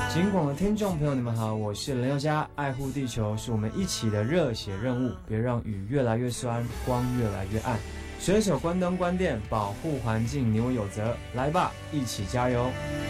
警广的听众朋友，你们好，我是林宥嘉。爱护地球是我们一起的热血任务，别让雨越来越酸，光越来越暗。随手关灯关电，保护环境，你我有责。来吧，一起加油！